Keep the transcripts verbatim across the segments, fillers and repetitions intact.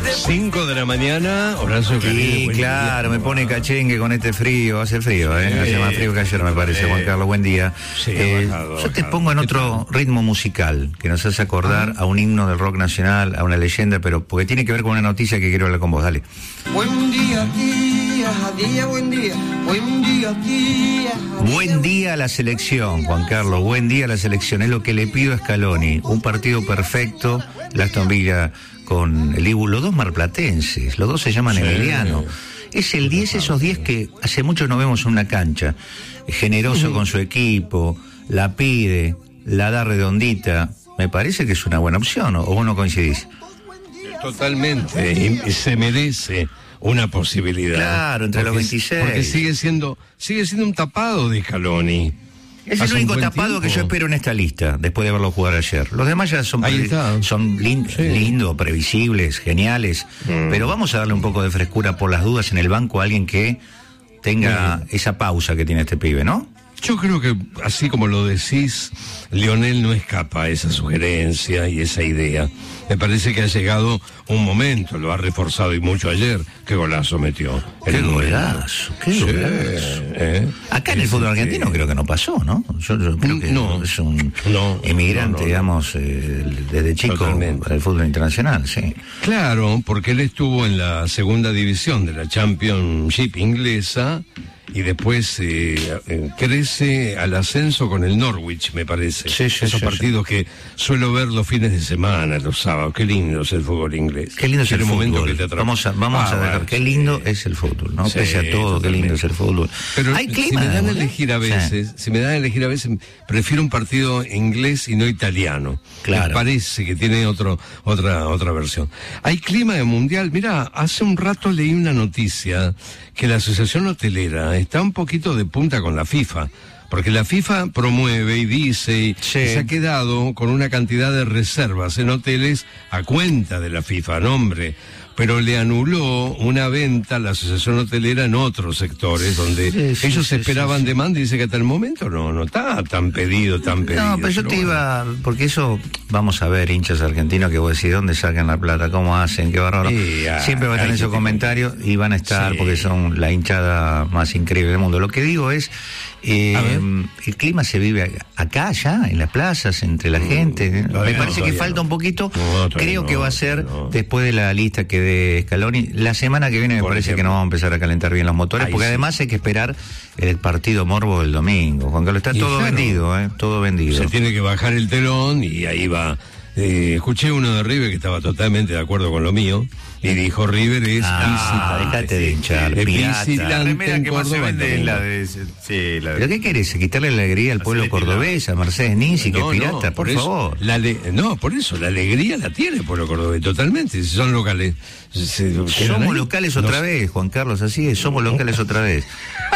cinco de la mañana, Horacio Sí, claro, me pone cachengue con este frío. Hace frío, ¿eh? Hace más frío que ayer, me parece, Juan Carlos. Buen día. Sí, eh, bajado, yo te bajado. pongo en otro ritmo musical que nos hace acordar a un himno del rock nacional, a una leyenda, pero porque tiene que ver con una noticia que quiero hablar con vos. Dale. Buen día, día, día, buen día, buen día, día. Buen día a la selección, Juan Carlos. Buen día a la selección. Es lo que le pido a Scaloni. Un partido perfecto. La Aston Villa con el Ibu, los dos marplatenses, los dos se llaman Sí. Emiliano. Es el diez, esos diez que hace mucho no vemos en una cancha. Generoso con su equipo, la pide, la da redondita. Me parece que es una buena opción, ¿o vos no coincidís? Totalmente, y, y se merece una posibilidad. Claro, entre Porque- los veintiséis. Porque sigue siendo, sigue siendo un tapado de Scaloni. Es Hace el único un buen tapado que tiempo. yo espero en esta lista, después de verlo jugar ayer. Los demás ya son, Ahí pre- está. son lin- Sí. lindos, previsibles, geniales, Mm. pero vamos a darle un poco de frescura por las dudas en el banco a alguien que tenga Bien. esa pausa que tiene este pibe, ¿no? Yo creo que, así como lo decís, Lionel no escapa a esa sugerencia y esa idea. Me parece que ha llegado un momento, lo ha reforzado y mucho ayer. Qué golazo metió. Qué El número. golazo, qué Sí, golazo. ¿eh? Acá en el Es fútbol este- argentino creo que no pasó, ¿no? Yo, yo creo que No. es un No, emigrante, no, no, no. digamos, eh, desde chico Totalmente. para el fútbol internacional, sí. Claro, porque él estuvo en la segunda división de la Championship inglesa y después eh, eh, crece al ascenso con el Norwich, me parece. Sí, sí, Esos sí, partidos que suelo ver los fines de semana, los sábados. Qué lindo es el fútbol inglés. Qué lindo es el Tiene momentos fútbol. que te atrapan. Vamos a, vamos Ah, a dejar. bueno, Qué lindo sí. es el fútbol, ¿no? Sí, Pese a todo, qué lindo totalmente. es el fútbol. Pero Hay si clima. me dan a ¿no? elegir a Sí. veces, si me dan a elegir a veces, prefiero un partido inglés y no italiano. Claro. Me parece que tiene otro, otra, otra versión. Hay clima de mundial. Mira, hace un rato leí una noticia que la Asociación Hotelera está un poquito de punta con la FIFA. Porque la FIFA promueve y dice y Sí. se ha quedado con una cantidad de reservas en hoteles a cuenta de la FIFA, nombre. Pero le anuló una venta a la Asociación Hotelera en otros sectores donde Sí, sí, ellos sí, esperaban sí, sí. demanda y dice que hasta el momento no, no está tan pedido, tan pedido. No, pero yo te bueno. iba, porque eso, vamos a ver, hinchas argentinos que vos decís, ¿dónde sacan la plata? ¿Cómo hacen? Qué bárbaro. Sí, ah, Siempre van a estar hay esos que- comentarios y van a estar Sí. porque son la hinchada más increíble del mundo. Lo que digo es, eh, A ver. el clima se vive acá, allá, en las plazas, entre la gente. Me todavía parece no, que todavía falta no. un poquito. No, todavía Creo no, que va a ser no. después de la lista que dé Scaloni. La semana que viene me Por parece ejemplo. que no vamos a empezar a calentar bien los motores, Ahí porque sí. además hay que esperar el partido morbo del domingo. Juan Carlos, está Y todo claro. vendido, ¿eh? Todo vendido. Se tiene que bajar el telón y ahí va. Eh, escuché uno de River que estaba totalmente de acuerdo con lo mío y dijo River es Ah, visitante. dejate de hinchar, Es pirata. visitante La remera en que más se Córdoba el vende es la domingo. de... Sí, la ¿Pero de... qué querés? ¿Quitarle la alegría al pueblo Celeste cordobés, a Mercedes Ninzi, que No, es pirata? no, por eso, favor. la ale- no, por eso, la alegría la tiene el pueblo cordobés, totalmente. Si son locales. se- se quedan Somos ahí. locales No otra sé. vez, Juan Carlos, así es, somos locales otra vez.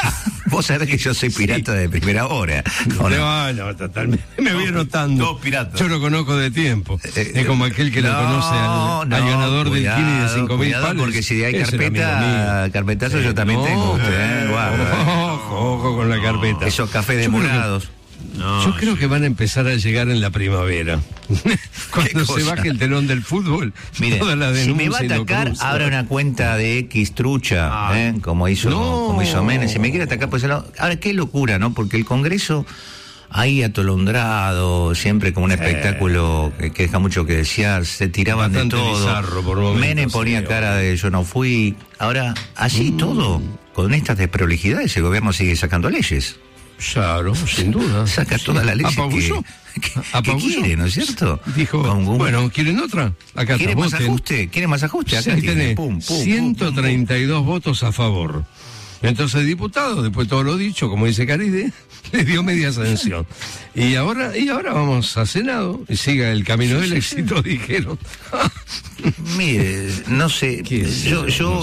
Vos sabés que yo soy pirata de primera hora. ¿o no? No, no, totalmente. Me voy anotando. dos piratas. Yo lo conozco de tiempo. Eh, es como aquel que lo no, conoce al, al no, ganador cuidado, del Kini de cinco mil cuidado, palos. porque si hay Es el carpeta, amigo mío. carpetazo yo también No, tengo, usted, ¿eh? Guarda, ¿eh? Ojo, ojo con la carpeta. Esos cafés Yo creo que- demorados. No, Yo creo que van a empezar a llegar en la primavera. Cuando se cosa? baje el telón del fútbol, Mire, toda la si me va a denuncia y lo atacar, cruza. abra una cuenta de X trucha, Ah. ¿eh? como hizo No. como hizo Menem. Si me quiere atacar, pues ahora, qué locura, ¿no? Porque el Congreso ahí atolondrado, siempre como un espectáculo que, que deja mucho que desear, se tiraban Bastante de todo. bizarro por momentos, Menem ponía sí, cara de yo no fui. Ahora, así todo, con estas desprolijidades, el gobierno sigue sacando leyes. Claro, sin duda. Saca todas las leyes que, Apabulló. que, que Apabulló. quiere, ¿no es cierto? Dijo, Con un- bueno, ¿quieren otra? Acá ¿Quiere está, más voten. ajuste? ¿Quiere más ajuste? Acá Ahí tiene. tenés, Pum, pum, pum, ciento treinta y dos votos a favor. Entonces el diputado, después de todo lo dicho, como dice Caride, le dio media sanción. Y ahora, y ahora vamos a Senado y siga el camino del éxito, dijeron. Mire, no sé, ¿Qué es yo, eso? yo